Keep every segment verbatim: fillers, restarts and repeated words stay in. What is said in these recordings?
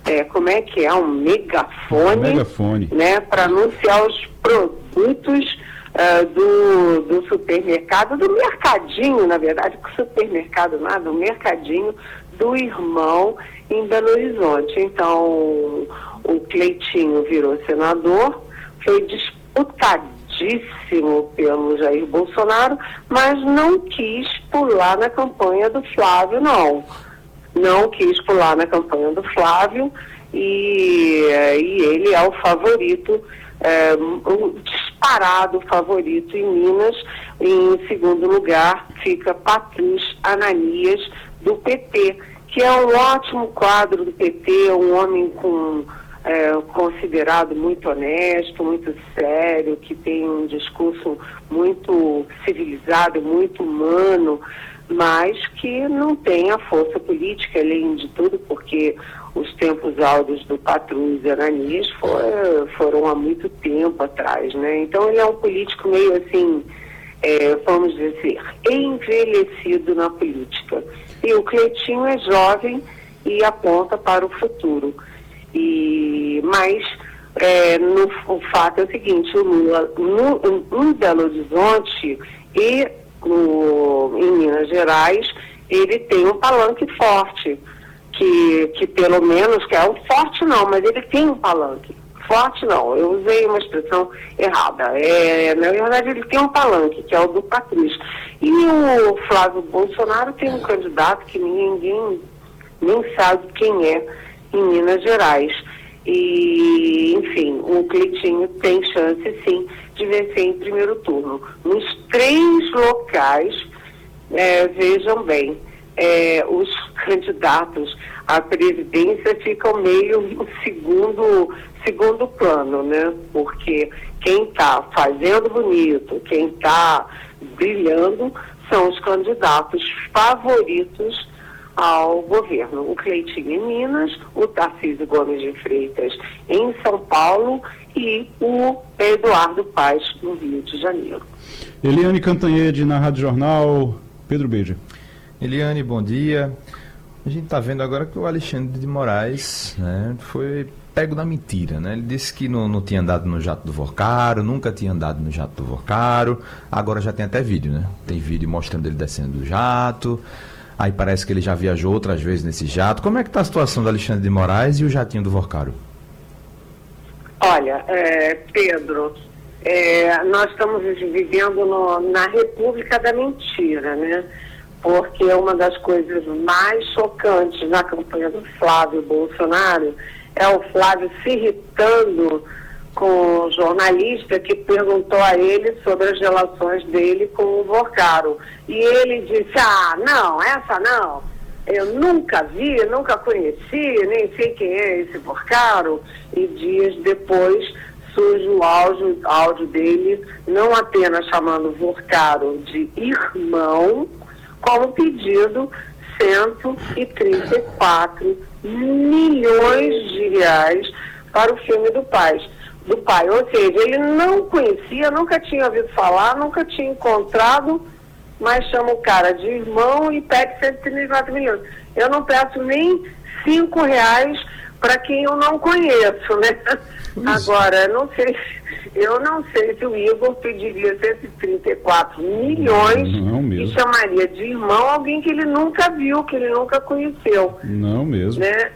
é, como é que é, um megafone, megafone. né, para anunciar os produtos uh, do, do supermercado, do mercadinho, na verdade, que supermercado nada, o mercadinho do irmão em Belo Horizonte. Então, o Cleitinho virou senador, foi disputadíssimo pelo Jair Bolsonaro, mas não quis pular na campanha do Flávio, não. Não quis pular na campanha do Flávio e, e ele é o favorito, é, o disparado favorito em Minas. Em segundo lugar fica Patrus Ananias, do P T, que é um ótimo quadro do P T, um homem com, é, considerado muito honesto, muito sério, que tem um discurso muito civilizado, muito humano, mas que não tem a força política, além de tudo, porque os tempos áureos do Patrus e Ananias foram, foram há muito tempo atrás, né? Então ele é um político meio assim, é, vamos dizer, envelhecido na política. E o Cleitinho é jovem e aponta para o futuro. E, mas é, no, o fato é o seguinte, o Lula no, em Belo Horizonte e no, em Minas Gerais, ele tem um palanque forte, que, que pelo menos, que é um forte não, mas ele tem um palanque. Forte não, eu usei uma expressão errada. É, na verdade, ele tem um palanque, que é o do Patrus. E o Flávio Bolsonaro tem um candidato que ninguém nem sabe quem é em Minas Gerais. E, enfim, o Cleitinho tem chance, sim, de vencer em primeiro turno. Nos três locais, é, vejam bem, é, os candidatos à presidência ficam meio no segundo, segundo plano, né? Porque quem está fazendo bonito, quem está brilhando, são os candidatos favoritos ao governo. O Cleitinho em Minas, o Tarcísio Gomes de Freitas em São Paulo e o Eduardo Paes no Rio de Janeiro. Eliane Cantanhede na Rádio Jornal. Pedro Beija. Eliane, bom dia. A gente está vendo agora que o Alexandre de Moraes, né, foi pego na mentira, né? Ele disse que não, não tinha andado no jato do Vorcaro, nunca tinha andado no jato do Vorcaro, agora já tem até vídeo, né? Tem vídeo mostrando ele descendo do jato, aí parece que ele já viajou outras vezes nesse jato. Como é que está a situação do Alexandre de Moraes e o jatinho do Vorcaro? Olha, é, Pedro, é, nós estamos vivendo no, na República da Mentira, né? Porque uma das coisas mais chocantes na campanha do Flávio Bolsonaro é o Flávio se irritando com o jornalista que perguntou a ele sobre as relações dele com o Vorcaro. E ele disse, ah, não, essa não, eu nunca vi, nunca conheci, nem sei quem é esse Vorcaro. E dias depois surge o áudio, áudio dele, não apenas chamando o Vorcaro de irmão, como pedido cento e trinta e quatro milhões de reais para o filme do pai, do pai. Ou seja, ele não conhecia, nunca tinha ouvido falar, nunca tinha encontrado, mas chama o cara de irmão e pede cento e trinta e quatro milhões. Eu não peço nem cinco reais para quem eu não conheço, né? Isso. Agora, não sei, eu não sei se o Igor pediria cento e trinta e quatro milhões e chamaria de irmão alguém que ele nunca viu, que ele nunca conheceu. Não mesmo. Né?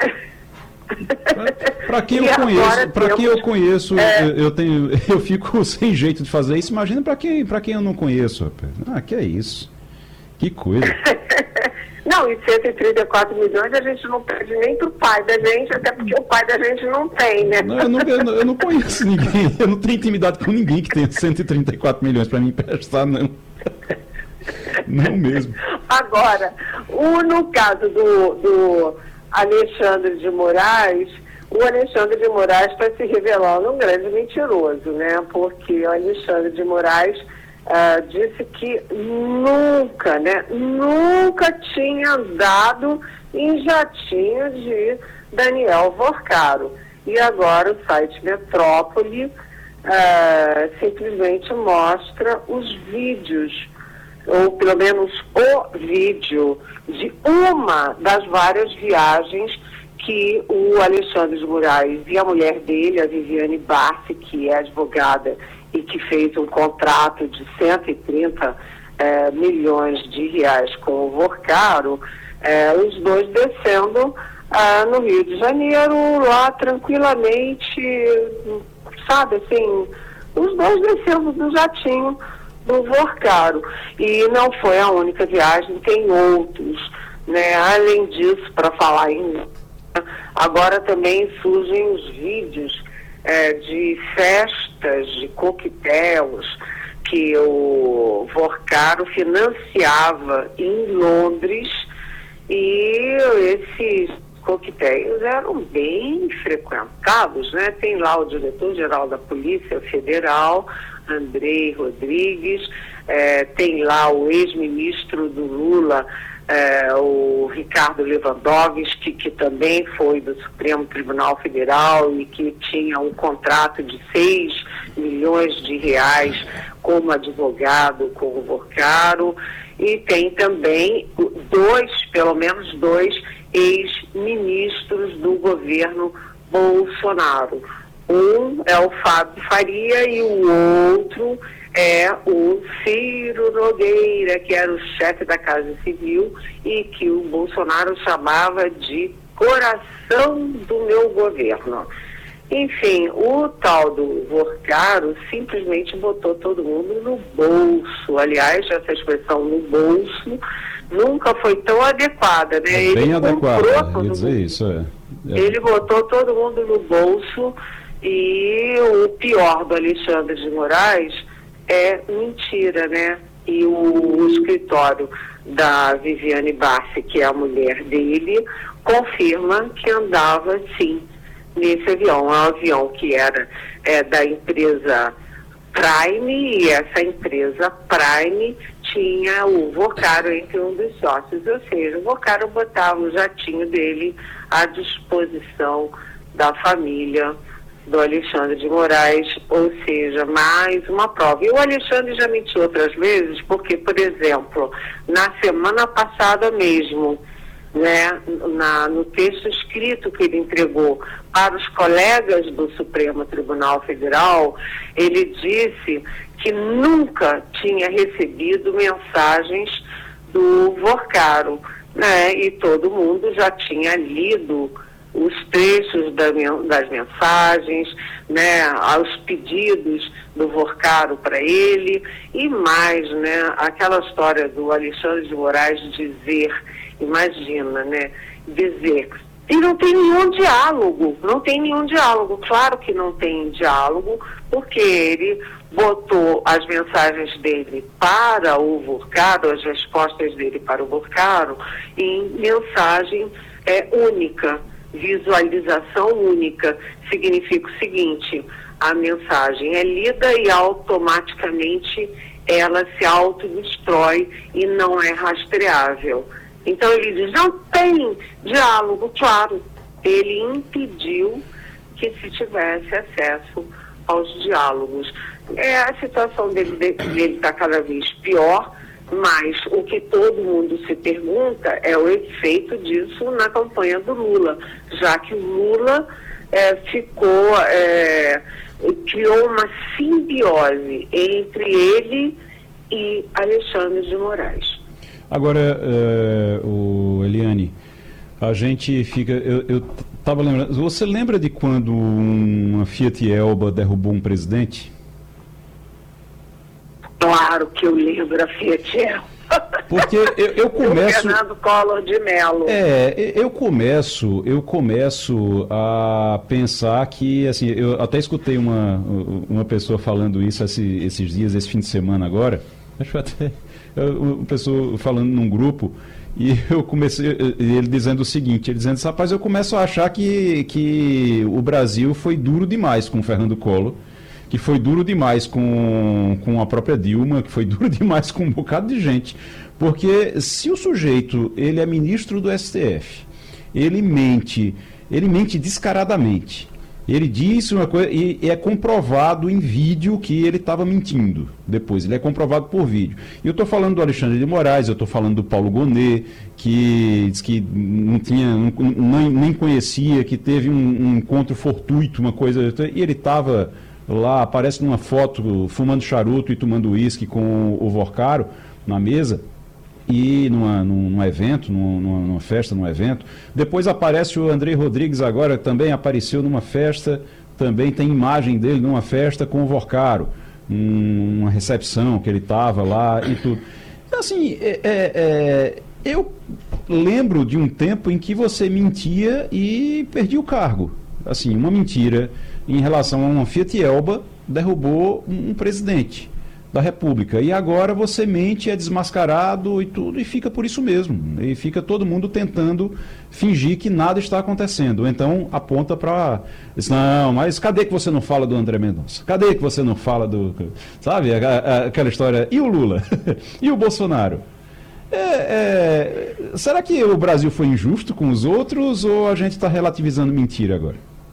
Para quem, temos... quem eu conheço, é... eu, tenho, eu fico sem jeito de fazer isso. Imagina para quem, para quem eu não conheço, rapaz. Ah, que é isso? Que coisa. Não, e cento e trinta e quatro milhões a gente não pede nem pro pai da gente, até porque o pai da gente não tem, né? Não, eu, não, eu, não, eu não conheço ninguém, eu não tenho intimidade com ninguém que tenha cento e trinta e quatro milhões para me emprestar, não. Não mesmo. Agora, o, no caso do, do Alexandre de Moraes, o Alexandre de Moraes está se revelando um grande mentiroso, né? Porque o Alexandre de Moraes Uh, disse que nunca, né, nunca tinha andado em jatinho de Daniel Vorcaro. E agora o site Metrópole uh, simplesmente mostra os vídeos, ou pelo menos o vídeo de uma das várias viagens que o Alexandre de Moraes e a mulher dele, a Viviane Barsi, que é advogada e que fez um contrato de cento e trinta eh, milhões de reais com o Vorcaro, eh, os dois descendo ah, no Rio de Janeiro, lá tranquilamente, sabe, assim, os dois descendo do jatinho do Vorcaro. E não foi a única viagem, tem outros, né? Além disso, para falar em... Agora também surgem os vídeos é, de festas, de coquetéis que o Vorcaro financiava em Londres, e esses coquetéis eram bem frequentados, né? Tem lá o diretor-geral da Polícia Federal, Andrei Rodrigues, é, tem lá o ex-ministro do Lula, é, o Ricardo Lewandowski, que também foi do Supremo Tribunal Federal e que tinha um contrato de seis milhões de reais como advogado com o Vorcaro, e tem também dois, pelo menos dois, ex-ministros do governo Bolsonaro. Um é o Fábio Faria e o outro é o Ciro Nogueira, que era o chefe da Casa Civil e que o Bolsonaro chamava de coração do meu governo. Enfim, o tal do Vorcaro simplesmente botou todo mundo no bolso. Aliás, essa expressão no bolso nunca foi tão adequada, né? É bem ele adequada, ia dizer isso, é. é. Ele botou todo mundo no bolso, e o pior do Alexandre de Moraes é mentira, né? E o, o escritório da Viviane Barsi, que é a mulher dele, confirma que andava, sim, nesse avião. É um avião que era é, da empresa Prime, e essa empresa Prime tinha o Vorcaro entre um dos sócios, ou seja, o Vorcaro botava o jatinho dele à disposição da família do Alexandre de Moraes, ou seja, mais uma prova. E o Alexandre já mentiu outras vezes, porque, por exemplo, na semana passada mesmo, né, na, no texto escrito que ele entregou para os colegas do Supremo Tribunal Federal, ele disse que nunca tinha recebido mensagens do Vorcaro, né, e todo mundo já tinha lido os trechos da, das mensagens, né, aos pedidos do Vorcaro para ele, e mais, né, aquela história do Alexandre de Moraes dizer, imagina, né, dizer, e não tem nenhum diálogo, não tem nenhum diálogo, claro que não tem diálogo, porque ele botou as mensagens dele para o Vorcaro, as respostas dele para o Vorcaro, em mensagem é, única, visualização única. Significa o seguinte: a mensagem é lida e automaticamente ela se autodestrói e não é rastreável. Então ele diz, não tem diálogo, claro. Ele impediu que se tivesse acesso aos diálogos. É, a situação dele está cada vez pior, mas o que todo mundo se pergunta é o efeito disso na campanha do Lula, já que o Lula é, ficou, é, criou uma simbiose entre ele e Alexandre de Moraes. Agora, uh, o Eliane, a gente fica... Eu estava lembrando... Você lembra de quando uma Fiat Elba derrubou um presidente? Claro que eu lembro a Fiat Elba. Porque eu, eu começo... O Fernando Collor de Mello. É, eu começo, eu começo a pensar que, assim, eu até escutei uma, uma pessoa falando isso esse, esses dias, esse fim de semana agora, acho até... uma pessoa falando num grupo, e eu comecei, ele dizendo o seguinte, ele dizendo, rapaz, eu começo a achar que, que o Brasil foi duro demais com o Fernando Collor, que foi duro demais com, com a própria Dilma, que foi duro demais com um bocado de gente, porque se o sujeito, ele é ministro do S T F, ele mente, ele mente descaradamente, Ele disse uma coisa e é comprovado em vídeo que ele estava mentindo depois, ele é comprovado por vídeo. E eu estou falando do Alexandre de Moraes, eu estou falando do Paulo Gonet, que diz que não tinha, não, nem, nem conhecia, que teve um, um encontro fortuito, uma coisa, e ele estava lá, aparece numa foto fumando charuto e tomando uísque com o Vorcaro na mesa, e numa, num, num evento, numa, numa festa, num evento. Depois aparece o Andrei Rodrigues agora, também apareceu numa festa, também tem imagem dele numa festa com o Vorcaro, um, uma recepção que ele estava lá e tudo. Assim, é, é, é, eu lembro de um tempo em que você mentia e perdia o cargo. Assim, uma mentira em relação a uma Fiat Elba derrubou um, um presidente da República, e agora você mente, é desmascarado e tudo, e fica por isso mesmo, e fica todo mundo tentando fingir que nada está acontecendo, então aponta para, não, mas cadê que você não fala do André Mendonça? Cadê que você não fala do, sabe, a, a, aquela história, e o Lula? E o Bolsonaro? É, é, será que o Brasil foi injusto com os outros, ou a gente está relativizando mentira agora?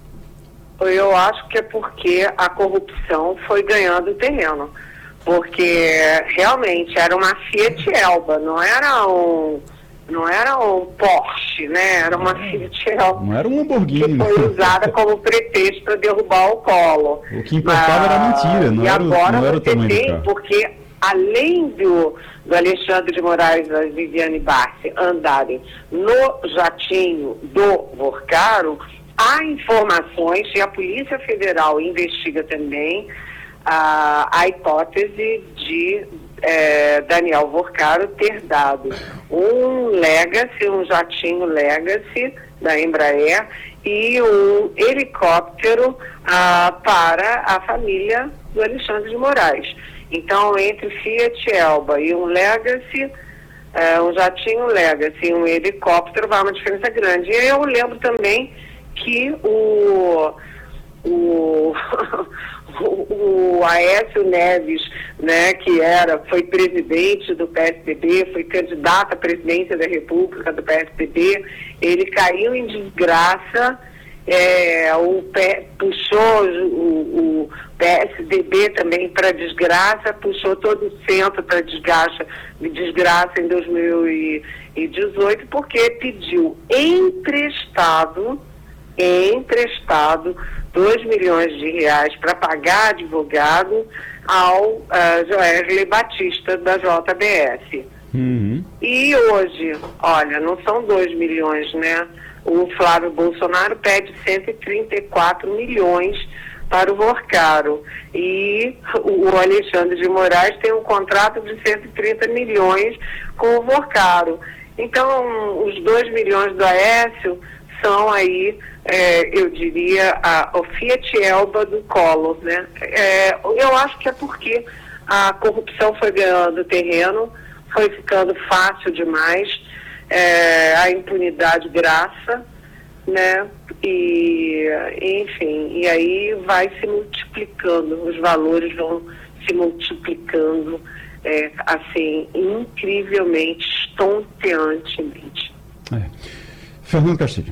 Eu acho que é porque a corrupção foi ganhando terreno. Porque realmente era uma Fiat Elba, não era um, não era um Porsche, né? Era uma Fiat Elba. Não era um Lamborghini. Que foi usada como pretexto para derrubar o Collor. O que importava era a mentira, não e era, o, agora não era o tamanho tem, do carro. porque além do, do Alexandre de Moraes e da Viviane Barsi andarem no jatinho do Vorcaro, há informações, e a Polícia Federal investiga também, A, a hipótese de é, Daniel Vorcaro ter dado um Legacy, um jatinho Legacy da Embraer e um helicóptero ah, para a família do Alexandre de Moraes. Então, entre Fiat Elba e um Legacy, é, um jatinho Legacy e um helicóptero, vai uma diferença grande. E eu lembro também que o... o o Aécio Neves, né, que era, foi presidente do P S D B, foi candidato à presidência da República do P S D B, ele caiu em desgraça, é, o P, puxou o, o P S D B também para desgraça, puxou todo o centro para desgraça, desgraça em dois mil e dezoito, porque pediu emprestado, emprestado, dois milhões de reais para pagar advogado ao uh, Joesley Batista da J B S. Uhum. E hoje, olha, não são dois milhões, né? O Flávio Bolsonaro pede cento e trinta e quatro milhões para o Vorcaro. E o Alexandre de Moraes tem um contrato de cento e trinta milhões com o Vorcaro. Então, os dois milhões do Aécio são aí, é, eu diria, a, a Fiat Elba do Collor, né? É, eu acho que é porque a corrupção foi ganhando terreno, foi ficando fácil demais, é, a impunidade graça, né? E, enfim, e aí vai se multiplicando, os valores vão se multiplicando, é, assim, incrivelmente, estonteantemente. É. Fernando Castilho.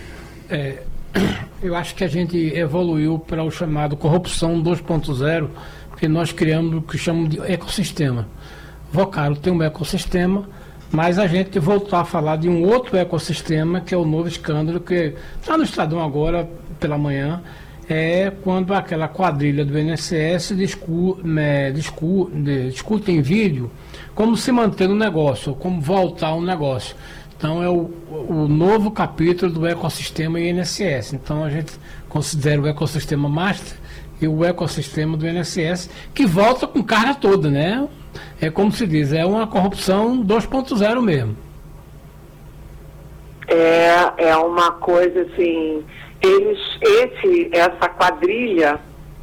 É, eu acho que a gente evoluiu para o chamado corrupção dois ponto zero, porque nós criamos o que chamamos de ecossistema. Vorcaro tem um ecossistema, mas a gente voltou a falar de um outro ecossistema, que é o novo escândalo, que está no Estadão agora, pela manhã, é quando aquela quadrilha do I N S S discu, né, discu, discute em vídeo como se manter no negócio, como voltar ao negócio. Então é o, o novo capítulo do ecossistema I N S S. Então a gente considera o ecossistema master e o ecossistema do I N S S, que volta com carga toda, né? É como se diz, é uma corrupção dois ponto zero mesmo. É, é uma coisa assim, eles, esse, essa quadrilha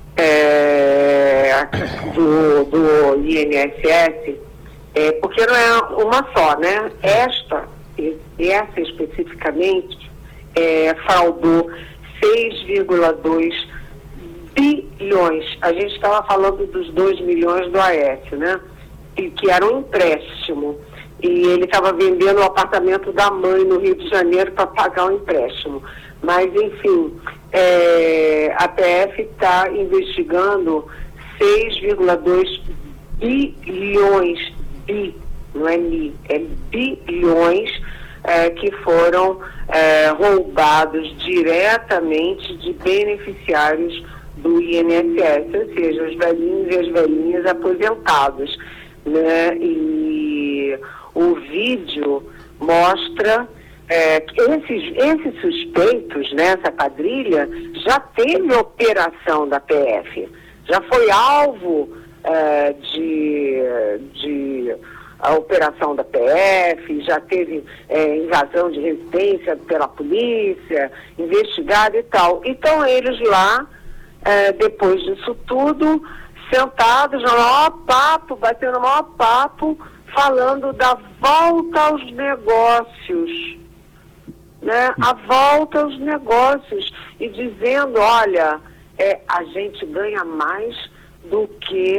é, do, do I N S S, é, porque não é uma só, né? Esta essa especificamente é, fraudou seis vírgula dois bilhões. A gente estava falando dos dois milhões do Aécio, né? E, que era um empréstimo. E ele estava vendendo o apartamento da mãe no Rio de Janeiro para pagar o empréstimo. Mas, enfim, é, a P F está investigando seis vírgula dois bilhões, bi, não é mi, é bilhões é, que foram é, roubados diretamente de beneficiários do I N S S, ou seja, os velhinhos e as velhinhas aposentados, né? E o vídeo mostra é, que esses, esses suspeitos, né, essa quadrilha, já teve operação da P F, já foi alvo é, de, de a operação da P F, já teve é, invasão de residência pela polícia, investigado e tal. Então eles lá, é, depois disso tudo, sentados no maior papo, batendo no maior papo, falando da volta aos negócios, né? A volta aos negócios e dizendo, olha, é, a gente ganha mais do que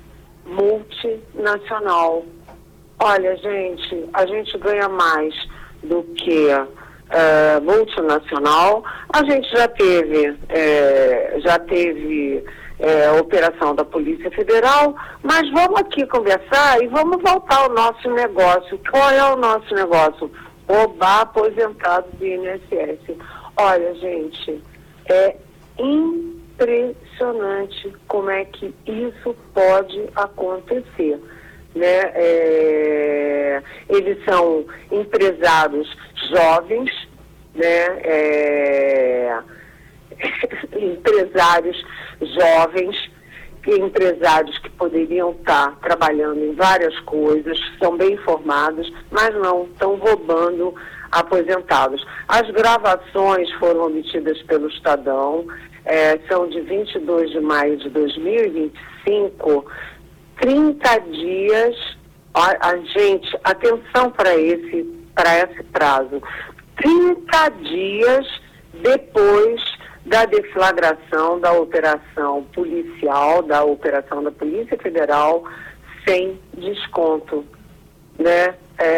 multinacional. Olha, gente, a gente ganha mais do que é, multinacional. A gente já teve, é, já teve é, a operação da Polícia Federal, mas vamos aqui conversar e vamos voltar ao nosso negócio. Qual é o nosso negócio? Roubar aposentados do I N S S. Olha, gente, é impressionante como é que isso pode acontecer. Né? É, eles são empresários jovens, né? É, empresários jovens, empresários que poderiam estar trabalhando em várias coisas, são bem informados, mas não, estão roubando aposentados. As gravações foram obtidas pelo Estadão, é, são de vinte e dois de maio de dois mil e vinte e cinco, trinta dias, a, a gente, atenção para esse, para esse prazo, trinta dias depois da deflagração da operação policial, da operação da Polícia Federal, sem desconto, né?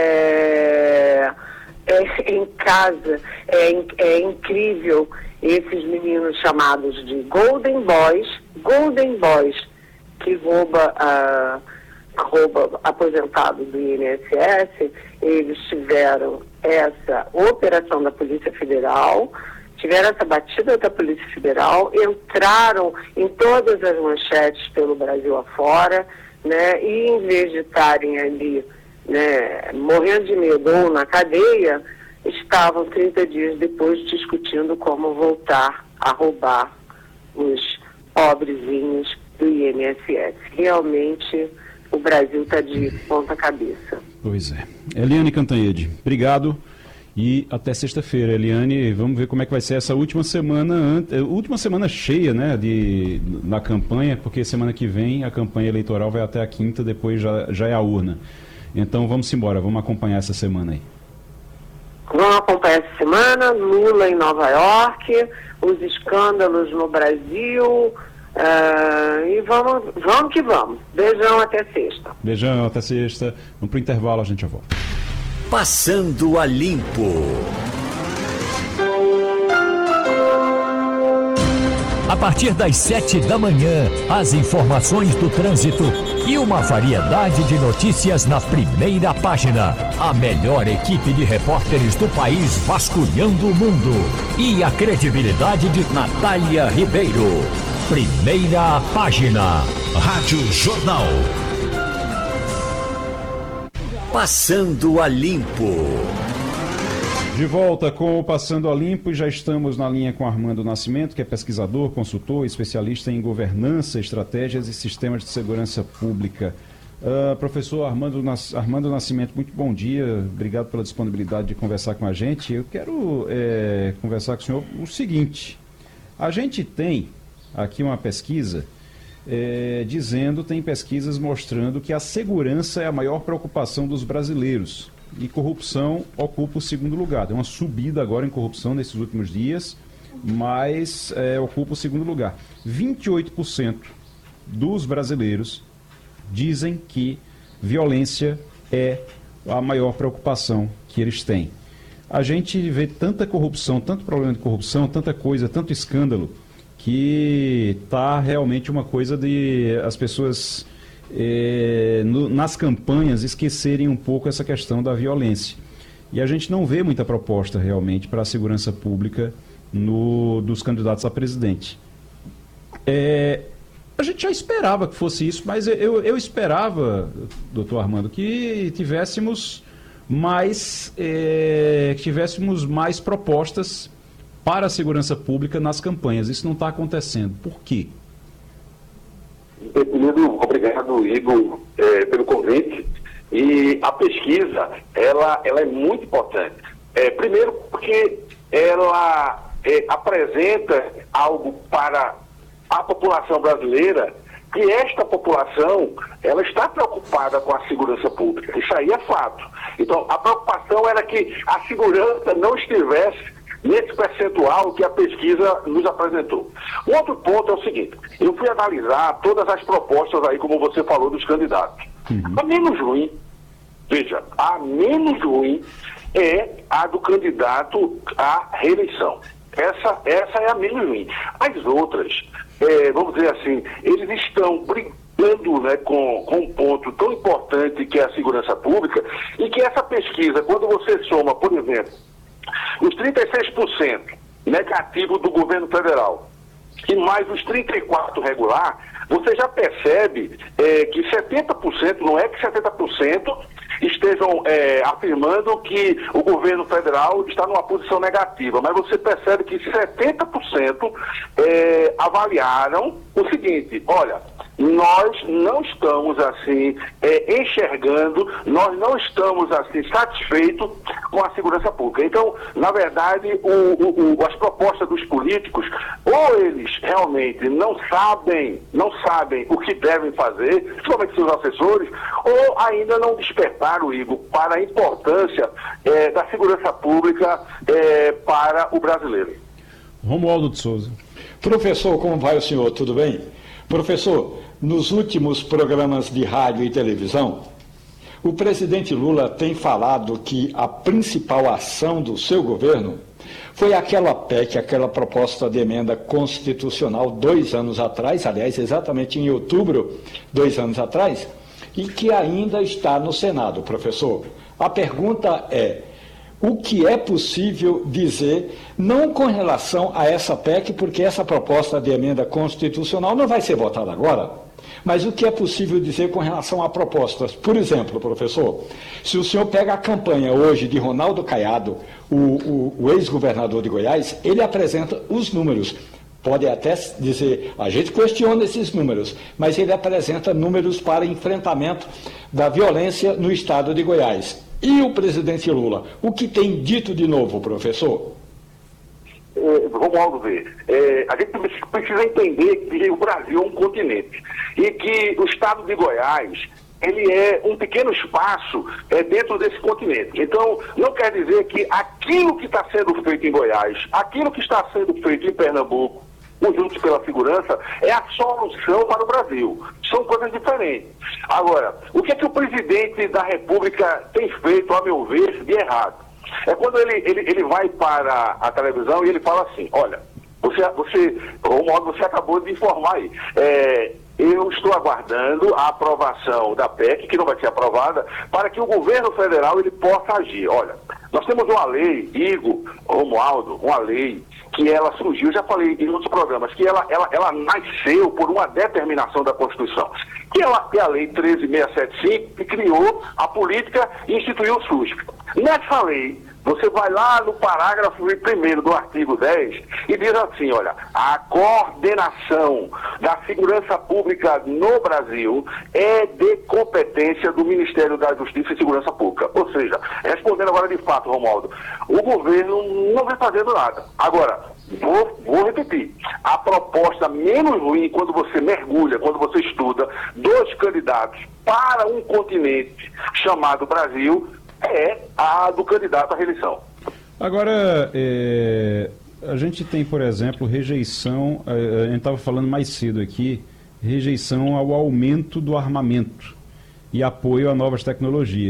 É, é, em casa, é, é incrível esses meninos chamados de Golden Boys, Golden Boys, que rouba, uh, rouba aposentado do I N S S, eles tiveram essa operação da Polícia Federal, tiveram essa batida da Polícia Federal, entraram em todas as manchetes pelo Brasil afora, né, e em vez de estarem ali, né, morrendo de medo ou na cadeia, estavam trinta dias depois discutindo como voltar a roubar os pobrezinhos do I N S S. Realmente o Brasil está de ponta cabeça. Pois é. Eliane Cantanhede, obrigado e até sexta-feira. Eliane, vamos ver como é que vai ser essa última semana, última semana cheia, né, de, na campanha, porque semana que vem a campanha eleitoral vai até a quinta, depois já, já é a urna. Então vamos embora, vamos acompanhar essa semana aí. Vamos acompanhar essa semana, Lula em Nova York, os escândalos no Brasil. Uh, e vamos, vamos que vamos. Beijão até sexta. Beijão até sexta. Vamos pro intervalo, a gente já volta. Passando a Limpo. A partir das sete da manhã, as informações do trânsito e uma variedade de notícias na primeira página. A melhor equipe de repórteres do país vasculhando o mundo. E a credibilidade de Natália Ribeiro. Primeira página. Rádio Jornal. Passando a Limpo. De volta com o Passando a Limpo, e já estamos na linha com Armando Nascimento, que é pesquisador, consultor, especialista em governança, estratégias e sistemas de segurança pública. Uh, professor Armando, Nas... Armando Nascimento, muito bom dia, obrigado pela disponibilidade de conversar com a gente. Eu quero é, conversar com o senhor o seguinte: a gente tem aqui uma pesquisa é, dizendo, tem pesquisas mostrando que a segurança é a maior preocupação dos brasileiros e corrupção ocupa o segundo lugar. Tem uma subida agora em corrupção nesses últimos dias, mas é, ocupa o segundo lugar. vinte e oito por cento dos brasileiros dizem que violência é a maior preocupação que eles têm. a gente vê tanta corrupção, tanto problema de corrupção, tanta coisa, tanto escândalo, que está realmente uma coisa de as pessoas, é, no, nas campanhas, esquecerem um pouco essa questão da violência. E a gente não vê muita proposta realmente para a segurança pública no, dos candidatos a presidente. É, a gente já esperava que fosse isso, mas eu, eu esperava, doutor Armando, que tivéssemos mais, é, que tivéssemos mais propostas para a segurança pública nas campanhas. Isso não está acontecendo. Por quê? Primeiro, obrigado, Igor, é, pelo convite. E a pesquisa, ela, ela é muito importante. É, primeiro porque ela é, apresenta algo para a população brasileira, que esta população, ela está preocupada com a segurança pública. Isso aí é fato. Então, a preocupação era que a segurança não estivesse nesse percentual que a pesquisa nos apresentou. Um outro ponto é o seguinte: eu fui analisar todas as propostas aí, como você falou, dos candidatos. Uhum. A menos ruim, veja, a menos ruim é a do candidato à reeleição. Essa, essa é a menos ruim. As outras, é, vamos dizer assim, eles estão brigando, né, com, com um ponto tão importante que é a segurança pública, e que essa pesquisa, quando você soma, por exemplo, os trinta e seis por cento negativo do governo federal e mais os trinta e quatro por cento regular, você já percebe é, que setenta por cento, não é que setenta por cento estejam é, afirmando que o governo federal está numa posição negativa, mas você percebe que setenta por cento é, avaliaram o seguinte: olha, nós não estamos assim é, enxergando, nós não estamos assim satisfeitos com a segurança pública. Então, na verdade, o, o, o, as propostas dos políticos, ou eles realmente não sabem, não sabem o que devem fazer, principalmente seus assessores, ou ainda não despertaram, Igor, para a importância é, da segurança pública é, para o brasileiro. Romualdo de Souza. Professor, como vai o senhor? Tudo bem? Professor, nos últimos programas de rádio e televisão, o presidente Lula tem falado que a principal ação do seu governo foi aquela P E C, aquela proposta de emenda constitucional dois anos atrás, aliás, exatamente em outubro, dois anos atrás, e que ainda está no Senado, professor. A pergunta é: o que é possível dizer, não com relação a essa P E C, porque essa proposta de emenda constitucional não vai ser votada agora, mas o que é possível dizer com relação a propostas? Por exemplo, professor, se o senhor pega a campanha hoje de Ronaldo Caiado, o, o, o ex-governador de Goiás, ele apresenta os números. Pode até dizer, a gente questiona esses números, mas ele apresenta números para enfrentamento da violência no estado de Goiás. E o presidente Lula, o que tem dito de novo, professor? É, Romualdo, vê, é, a gente precisa entender que o Brasil é um continente e que o estado de Goiás, ele é um pequeno espaço é, dentro desse continente. Então, não quer dizer que aquilo que está sendo feito em Goiás, aquilo que está sendo feito em Pernambuco, Juntos pela Segurança, é a solução para o Brasil. São coisas diferentes. Agora, o que é que o presidente da República tem feito, a meu ver, de errado? É quando ele, ele, ele vai para a televisão e ele fala assim: olha, você, você, Romualdo, você acabou de informar aí, é, eu estou aguardando a aprovação da P E C, que não vai ser aprovada, para que o governo federal ele possa agir. Olha, nós temos uma lei, Igor, Romualdo, uma lei que ela surgiu, já falei em outros programas, que ela, ela, ela nasceu por uma determinação da Constituição, que ela, é a Lei treze mil seiscentos e setenta e cinco, que criou a política e instituiu o S U S P. Nessa lei, você vai lá no parágrafo primeiro do artigo dez e diz assim: olha, a coordenação da segurança pública no Brasil é de competência do Ministério da Justiça e Segurança Pública. Ou seja, respondendo agora de fato, Romualdo, o governo não vem fazendo nada. Agora, vou, vou repetir, a proposta menos ruim, quando você mergulha, quando você estuda dos candidatos para um continente chamado Brasil, é a do candidato à reeleição. Agora, é, a gente tem, por exemplo, rejeição, a gente estava falando mais cedo aqui, rejeição ao aumento do armamento e apoio a novas tecnologias.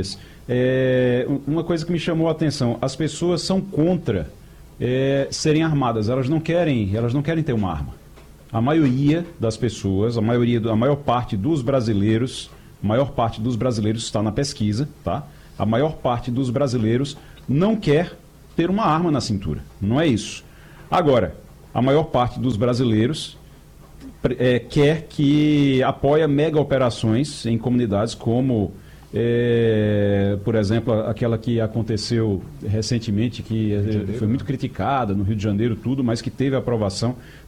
É, uma coisa que me chamou a atenção, as pessoas são contra é, serem armadas, elas não querem, elas não querem ter uma arma. A maioria das pessoas, a maioria, a maior parte dos brasileiros, a maior parte dos brasileiros está na pesquisa, tá? A maior parte dos brasileiros não quer ter uma arma na cintura, não é isso. Agora, a maior parte dos brasileiros é, quer que apoie mega operações em comunidades como, é, por exemplo, aquela que aconteceu recentemente, que foi muito criticada no Rio de Janeiro, tudo, mas que teve aprovação